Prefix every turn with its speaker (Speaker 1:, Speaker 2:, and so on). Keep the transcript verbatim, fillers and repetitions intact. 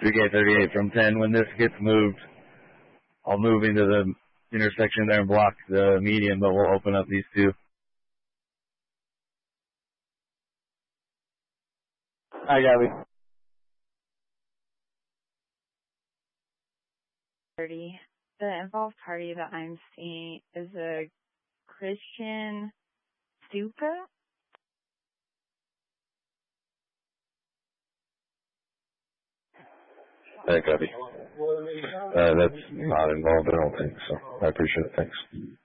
Speaker 1: three K thirty-eight from ten. When this gets moved, I'll move into the intersection there and block the median, but we'll open up these two.
Speaker 2: I got it.
Speaker 3: thirty. The involved party that I'm seeing is a Christian Stupa.
Speaker 4: Hey, copy. Uh, that's not involved, I don't think, so I appreciate it. Thanks.